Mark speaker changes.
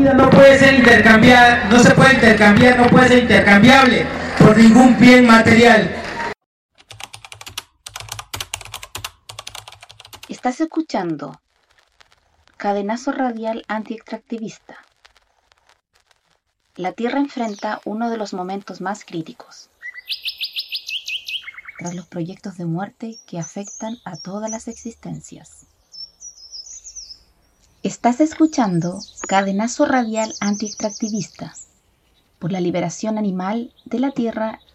Speaker 1: No puede ser intercambiada, no se puede intercambiar, no puede ser intercambiable por ningún bien material.
Speaker 2: Estás escuchando Cadenazo Radial Anti-Extractivista. La Tierra enfrenta uno de los momentos más críticos, tras los proyectos de muerte que afectan a todas las existencias. Estás escuchando Cadenazo Radial Anti-Extractivista, por la liberación animal de la Tierra